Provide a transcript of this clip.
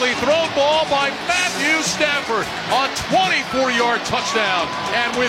Perfectly thrown ball by Matthew Stafford. A 24-yard touchdown. And with